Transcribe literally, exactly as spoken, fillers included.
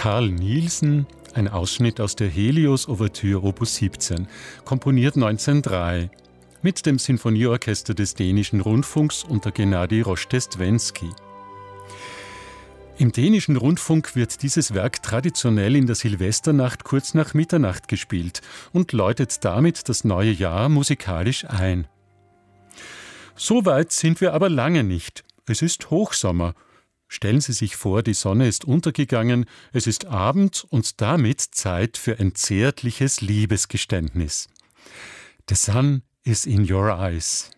Carl Nielsen, ein Ausschnitt aus der Helios-Ouvertüre Opus siebzehn, komponiert neunzehnhundertdrei, mit dem Sinfonieorchester des dänischen Rundfunks unter Gennady Rozhdestvenskij. Im dänischen Rundfunk wird dieses Werk traditionell in der Silvesternacht kurz nach Mitternacht gespielt und läutet damit das neue Jahr musikalisch ein. So weit sind wir aber lange nicht. Es ist Hochsommer. Stellen Sie sich vor, die Sonne ist untergegangen, es ist Abend und damit Zeit für ein zärtliches Liebesgeständnis. The sun is in your eyes.